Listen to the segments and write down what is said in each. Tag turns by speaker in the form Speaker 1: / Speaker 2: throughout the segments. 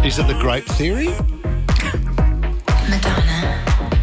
Speaker 1: Is it the grape theory?
Speaker 2: Madonna,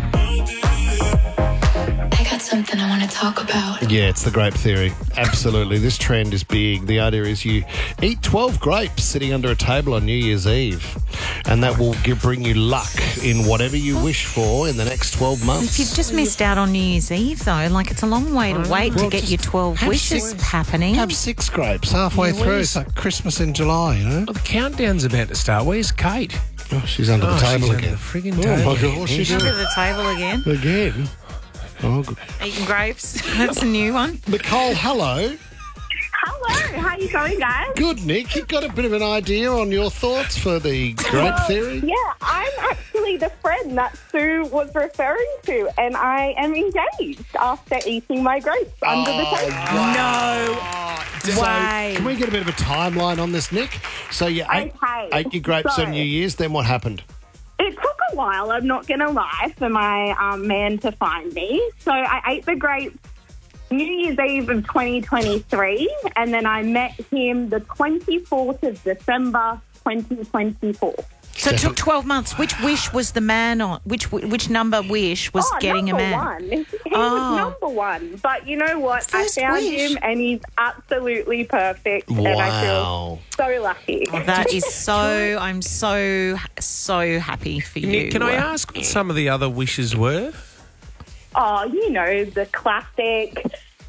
Speaker 2: I got something I want to talk about.
Speaker 1: Yeah, it's the grape theory. Absolutely. This trend is big. The idea is you eat 12 grapes sitting under a table on New Year's Eve, and that will bring you luck in whatever you wish for in the next 12 months.
Speaker 3: If you've just missed out on New Year's Eve, though, like it's a long way to wait to get your 12 wishes happening.
Speaker 1: Have 6 grapes halfway through. It's like Christmas in July, you know?
Speaker 4: Well, the countdown's about to start. Where's Kate?
Speaker 1: Oh, she's under the table
Speaker 4: she's
Speaker 1: again.
Speaker 4: Under the friggin'
Speaker 1: Oh,
Speaker 4: table.
Speaker 1: my God. What's she
Speaker 3: Under
Speaker 1: doing?
Speaker 3: the table again.
Speaker 1: Again? Oh, good.
Speaker 3: Eating grapes. That's a new one.
Speaker 1: Nicole, hello.
Speaker 5: Hello, how you going, guys?
Speaker 1: Good, Nick. You got a bit of an idea on your thoughts for the grape theory?
Speaker 5: Yeah, I'm actually the friend that Sue was referring to, and I am engaged after eating my grapes under the table.
Speaker 3: No
Speaker 1: So,
Speaker 3: way.
Speaker 1: can we get a bit of a timeline on this, Nick? So you ate your grapes
Speaker 5: So-
Speaker 1: on New Year's, then what happened?
Speaker 5: It took a while, I'm not going to lie, for my man to find me. So I ate the grapes New Year's Eve of 2023, and then I met him the 24th of December 2024.
Speaker 3: So it took 12 months. Which wish was the man on? Which number wish was getting a man?
Speaker 5: One. He was number one. But you know what?
Speaker 3: First
Speaker 5: I found
Speaker 3: wish.
Speaker 5: him, and he's absolutely perfect. And I feel so lucky.
Speaker 3: That is so. I'm so happy for you.
Speaker 4: Nick, can I ask what some of the other wishes were?
Speaker 5: Oh, the classic,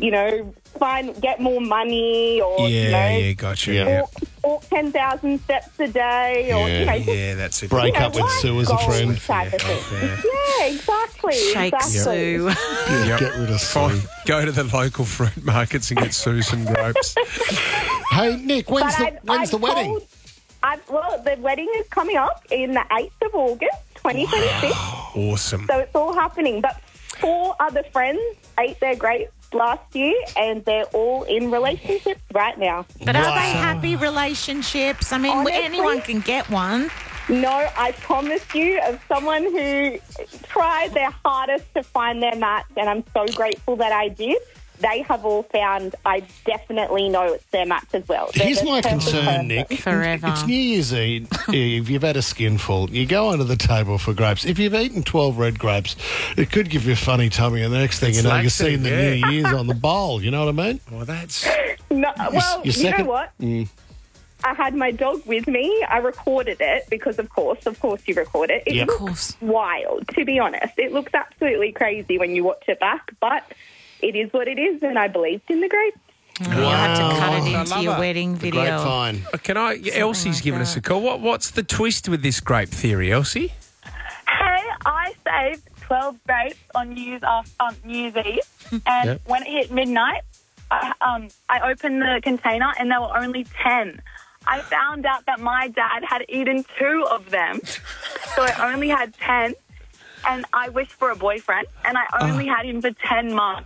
Speaker 5: get more money or,
Speaker 4: gotcha.
Speaker 1: Yeah.
Speaker 5: walk 10,000 steps a day or,
Speaker 4: Yeah, that's it.
Speaker 1: Break up with Sue as a friend.
Speaker 5: type of thing.
Speaker 4: fair.
Speaker 5: Yeah, exactly.
Speaker 3: Shake
Speaker 5: exactly.
Speaker 3: Sue.
Speaker 4: Yep.
Speaker 1: Get rid of
Speaker 4: Fine.
Speaker 1: Sue.
Speaker 4: Go to the local fruit markets and get Sue some grapes.
Speaker 1: Hey, Nick, when's the wedding?
Speaker 5: The wedding is coming up in the 8th of August, 2026.
Speaker 4: Awesome.
Speaker 5: So it's all happening. But 4 other friends ate their grapes last year, and they're all in relationships right now.
Speaker 3: But are they happy relationships? I mean,
Speaker 5: Honestly,
Speaker 3: anyone can get one.
Speaker 5: No, I promise you, as someone who tried their hardest to find their match, and I'm so grateful that I did, they have all found, I definitely know it's their match as well.
Speaker 1: Here's my concern, Nick.
Speaker 3: Forever.
Speaker 1: It's New Year's Eve. You've had a skinful. You go under the table for grapes. If you've eaten 12 red grapes, it could give you a funny tummy, and the next thing you know, you're seeing the New Year's on the bowl. You know what I mean?
Speaker 4: Well, that's...
Speaker 5: No, well,
Speaker 1: your
Speaker 5: you know
Speaker 1: second-
Speaker 5: what? I had my dog with me. I recorded it because, of course you record it. It
Speaker 1: Yep.
Speaker 5: looks wild, to be honest. It looks absolutely crazy when you watch it back, but it is what it is, and I believed in the grapes.
Speaker 3: You'll have to cut it
Speaker 4: I
Speaker 3: into
Speaker 4: love
Speaker 3: your
Speaker 4: it.
Speaker 3: wedding video.
Speaker 1: Grapevine.
Speaker 4: Can I... Elsie's given us a call. What's the twist with this grape theory, Elsie?
Speaker 6: Hey, I saved 12 grapes on New Year's Eve, and when it hit midnight, I opened the container and there were only 10. I found out that my dad had eaten 2 of them, so I only had 10, and I wished for a boyfriend, and I only had him for 10 months.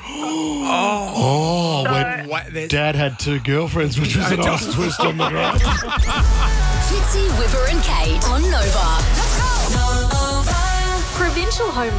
Speaker 1: When Dad had 2 girlfriends, which was a nice twist on the grape.
Speaker 7: Fitzy, Whipper and Kate on Nova. Provincial Home